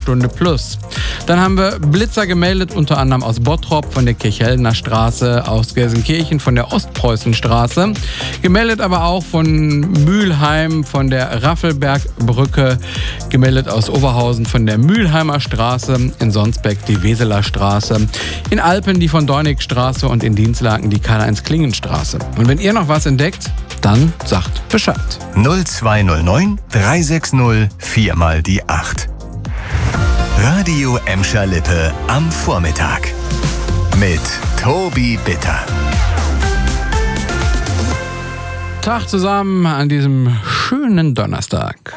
Stunde plus. Dann haben wir Blitzer gemeldet, unter anderem aus Bottrop von der Kirchhellner Straße, aus Gelsenkirchen von der Ostpreußenstraße. Gemeldet aber auch von Mülheim, von der Raffelbergbrücke. Gemeldet aus Oberhausen von der Mülheimer Straße, in Sonsbeck die Weseler Straße, in Alpen die von Dornigstraße und in Dinslaken die Karl-Heinz-Klingen-Straße. Und wenn ihr noch was entdeckt, dann sagt Bescheid. 0209 360 4 mal die 8. Radio Emscher Lippe am Vormittag. Mit Tobi Bitter. Tag zusammen an diesem schönen Donnerstag.